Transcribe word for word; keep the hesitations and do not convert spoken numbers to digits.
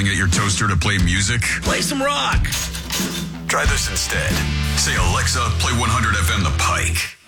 yelling at your toaster to play music? Play some rock. Try this instead. Say, Alexa, play one hundred F M The Pike.